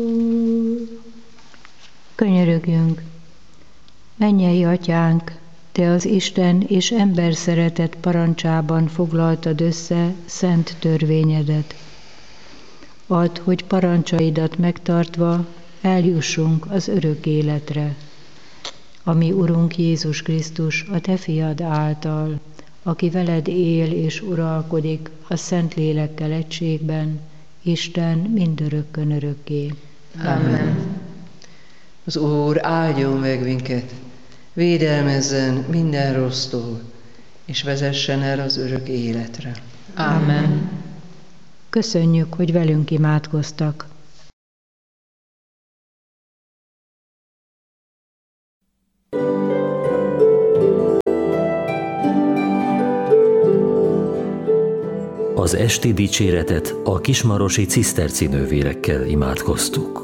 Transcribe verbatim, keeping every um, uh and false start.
Könyörögjünk! Mennyei Atyánk, Te az Isten és ember szeretet parancsában foglaltad össze szent törvényedet. Add, hogy parancsaidat megtartva eljussunk az örök életre. Ami Urunk Jézus Krisztus, a Te fiad által, aki veled él és uralkodik a Szentlélekkel egységben, Isten mindörökkön örökké. Amen. Az Úr áldjon meg minket, védelmezzen minden rossztól, és vezessen el az örök életre. Amen. Köszönjük, hogy velünk imádkoztak. Az esti dicséretet a kismarosi ciszterci nővérekkel imádkoztuk.